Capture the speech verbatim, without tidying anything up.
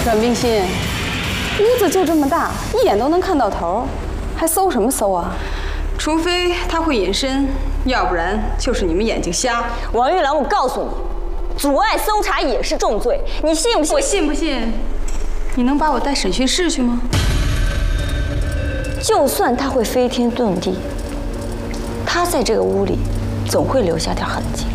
阮冰心，屋子就这么大，一眼都能看到头，还搜什么搜啊？除非他会隐身，要不然就是你们眼睛瞎。 王玉兰，我告诉你，阻碍搜查也是重罪，你信不信？ 我信不信？你能把我带审讯室去吗？ 就算他会飞天遁地，他在这个屋里总会留下点痕迹。